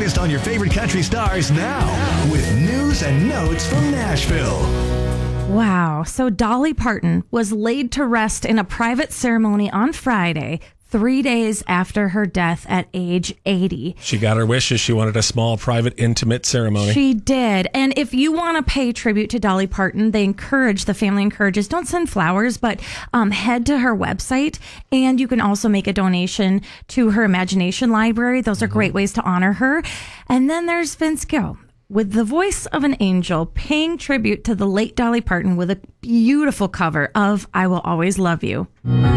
focused on your favorite country stars now with news and notes from Nashville. Wow. So Dolly Parton was laid to rest in a private ceremony on Friday, 3 days after her death at age 80. She got her wishes. She wanted a small, private, intimate ceremony. She did. And if you want to pay tribute to Dolly Parton, the family encourages, don't send flowers, but head to her website. And you can also make a donation to her Imagination Library. Those are great ways to honor her. And then there's Vince Gill, with the voice of an angel, paying tribute to the late Dolly Parton with a beautiful cover of I Will Always Love You.